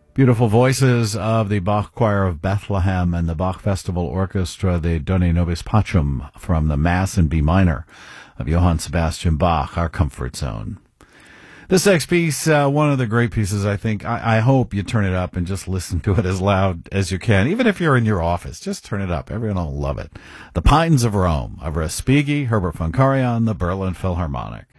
Beautiful voices of the Bach Choir of Bethlehem and the Bach Festival Orchestra, the Doni Nobis Pacem, from the Mass in B minor of Johann Sebastian Bach, our comfort zone. This next piece, one of the great pieces, I think. I hope you turn it up and just listen to it as loud as you can. Even if you're in your office, just turn it up. Everyone will love it. The Pines of Rome, of Respighi, Herbert von Karajan, the Berlin Philharmonic.